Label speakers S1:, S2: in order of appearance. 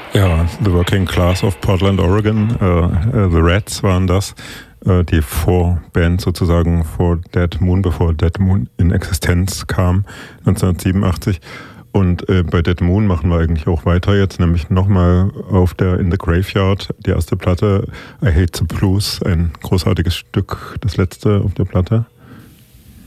S1: Ja, The Working Class of Portland, Oregon, The Rats waren das, die Vorband sozusagen vor Dead Moon, bevor Dead Moon in Existenz kam, 1987. Und bei Dead Moon machen wir eigentlich auch weiter jetzt, nämlich nochmal auf der In the Graveyard, die erste Platte, I Hate the Blues, ein großartiges Stück, das letzte auf der Platte.